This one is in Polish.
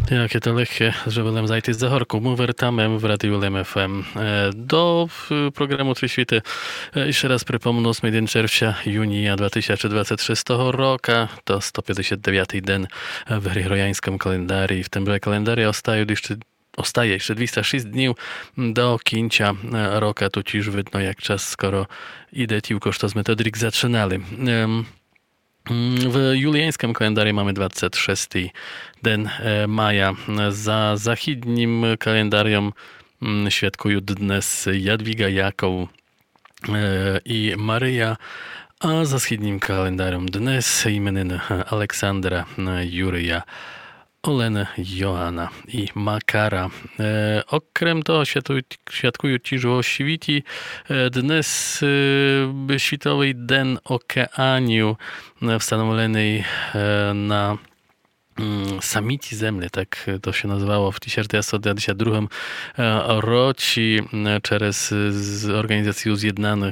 Як це легке, живелем зайти з загорку. Ми вертаємо в Радіо ЛМФМ до programu Trzy Świty. Jeszcze raz przypomnę, 8 czerwca, junia 2026 roku, to 159 dzień w gregoriańskim kalendarzu. W tym kalendarzu ostaje jeszcze 206 dni do końca roku. Tu już widno jak czas, skoro idę tylko, że my ten drik zaczynali. W juliańskim kalendarzu mamy 26 dzień maja. Za zachodnim kalendarium świadkują dnes Jadwiga, Jakow i Maryja, a za wschodnim kalendarium dnes imieniny Aleksandra, Juryja, Oleny, Joanna i Makara. Okrem toho świadkują też o świcie dnes światowy dzień okeanu wstanowionej na samici Zemli, tak to się nazywało w 1922 roku przez Organizację Zjednanych